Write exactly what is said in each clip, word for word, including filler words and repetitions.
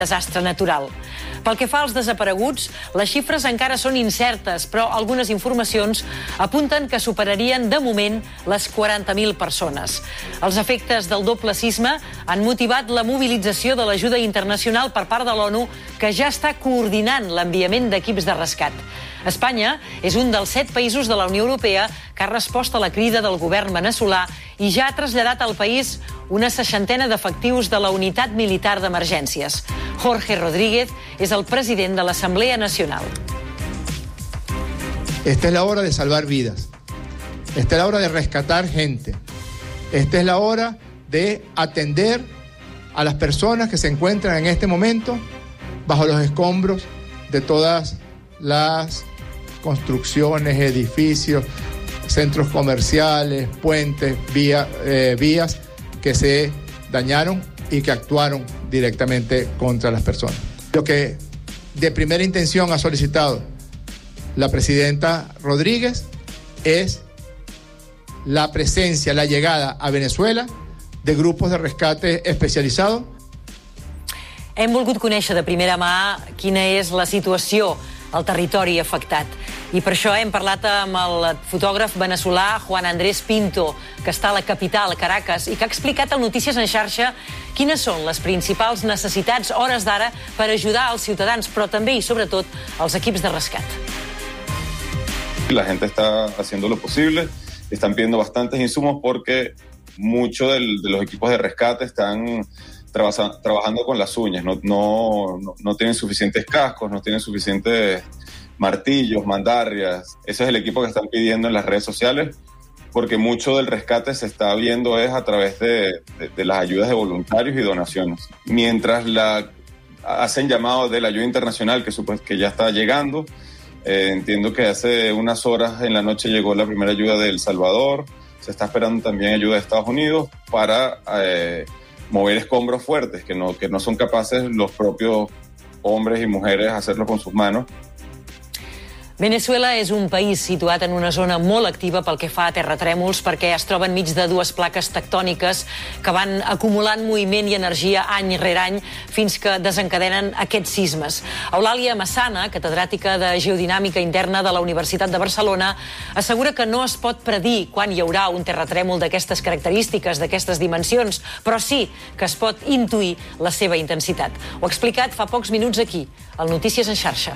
desastre natural. Pel que fa als desapareguts, les xifres encara són incertes, però algunes informacions apunten que superarien de moment les quaranta mil persones. Els efectes del doble sisme han motivat la mobilització de l'ajuda internacional per part de l'ONU, que ja està coordinant l'enviament d'equips de rescat. Espanya és un dels set països de la Unió Europea que ha respost a la crida del govern veneçolà i ja ha traslladat al país una seixantena d'efectius de la Unitat Militar d'Emergències. Jorge Rodríguez és el president de l'Assemblea Nacional. Esta es la hora de salvar vidas. Esta es la hora de rescatar gente. Esta es la hora de atender a las personas que se encuentran en este momento bajo los escombros de todas las construcciones, edificios, centros comerciales, puentes, vía, eh, vías que se dañaron y que actuaron directamente contra las personas. Lo que de primera intención ha solicitado la presidenta Rodríguez es la presencia, la llegada a Venezuela de grupos de rescate especializados. Hem volgut conèixer de primera mà quina és la situació al territori afectat. I per això hem parlat amb el fotògraf veneçolà Juan Andrés Pinto, que està a la capital, Caracas, i que ha explicat a Notícies en Xarxa quines són les principals necessitats hores d'ara per ajudar als ciutadans, però també i sobretot als equips de rescat. La gente está haciendo lo posible, están pidiendo bastantes insumos porque muchos de los equipos de rescate están Trabaja, trabajando con las uñas, no, no, no, no tienen suficientes cascos, no tienen suficientes martillos, mandarrias. Ese es el equipo que están pidiendo en las redes sociales, porque mucho del rescate se está viendo es a través de, de, de las ayudas de voluntarios y donaciones. Mientras la, hacen llamado de la ayuda internacional, que, supos, que ya está llegando, eh, entiendo que hace unas horas en la noche llegó la primera ayuda de El Salvador, se está esperando también ayuda de Estados Unidos para Eh, mover escombros fuertes, que no, que no son capaces los propios hombres y mujeres hacerlo con sus manos. Veneçuela és un país situat en una zona molt activa pel que fa a terratrèmols, perquè es troba enmig de dues plaques tectòniques que van acumulant moviment i energia any rere any fins que desencadenen aquests sismes. Eulàlia Massana, catedràtica de Geodinàmica Interna de la Universitat de Barcelona, assegura que no es pot predir quan hi haurà un terratrèmol d'aquestes característiques, d'aquestes dimensions, però sí que es pot intuir la seva intensitat. Ho ha explicat fa pocs minuts aquí, al Notícies en Xarxa.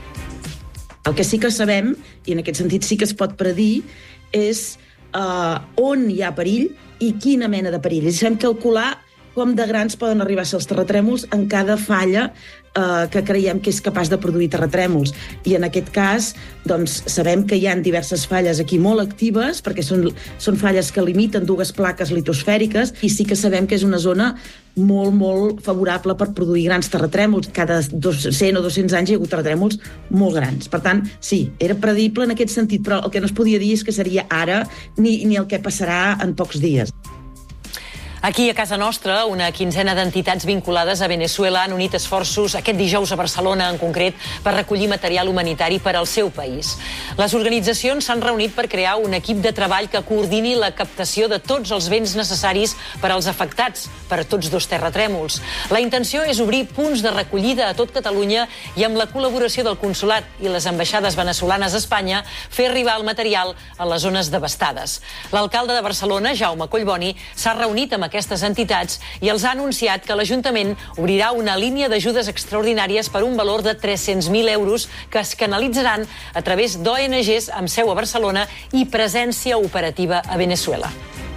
El que sí que sabem, i en aquest sentit sí que es pot predir, és uh, on hi ha perill i quina mena de perill. I sabem calcular com de grans poden arribar a ser els terratrèmols en cada falla eh, que creiem que és capaç de produir terratrèmols. I en aquest cas, doncs, sabem que hi ha diverses falles aquí molt actives, perquè són, són falles que limiten dues plaques litosfèriques, i sí que sabem que és una zona molt, molt favorable per produir grans terratrèmols. Cada cent o dos-cents anys hi ha hagut terratrèmols molt grans. Per tant, sí, era predible en aquest sentit, però el que no es podia dir és que seria ara ni, ni el que passarà en pocs dies. Aquí a casa nostra, una quinzena d'entitats vinculades a Veneçuela han unit esforços aquest dijous a Barcelona, en concret, per recollir material humanitari per al seu país. Les organitzacions s'han reunit per crear un equip de treball que coordini la captació de tots els béns necessaris per als afectats per tots dos terratrèmols. La intenció és obrir punts de recollida a tot Catalunya i, amb la col·laboració del Consolat i les ambaixades veneçolanes a Espanya, fer arribar el material a les zones devastades. L'alcalde de Barcelona, Jaume Collboni, s'ha reunit amb aquestes entitats i els ha anunciat que l'Ajuntament obrirà una línia d'ajudes extraordinàries per un valor de tres-cents mil euros que es canalitzaran a través d'O N Ges amb seu a Barcelona i presència operativa a Veneçuela.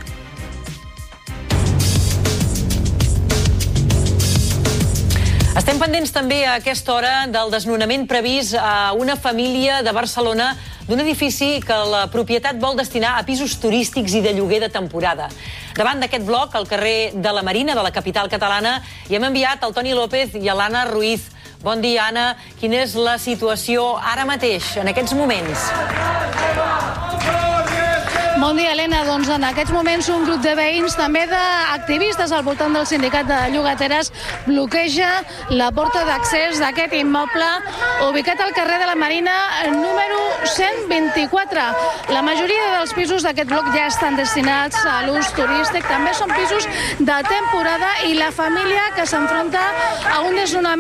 Estem pendents també a aquesta hora del desnonament previst a una família de Barcelona d'un edifici que la propietat vol destinar a pisos turístics i de lloguer de temporada. Davant d'aquest bloc, al carrer de la Marina de la capital catalana, hi hem enviat el Toni López i l'Anna Ruiz. Bon dia, Anna. Quina és la situació ara mateix, en aquests moments? Bon dia, Helena. Doncs en aquests moments un grup de veïns, també d'activistes al voltant del sindicat de llogateres, bloqueja la porta d'accés d'aquest immoble ubicat al carrer de la Marina número cent vint-i-quatre. La majoria dels pisos d'aquest bloc ja estan destinats a l'ús turístic. També són pisos de temporada i la família que s'enfronta a un desnonament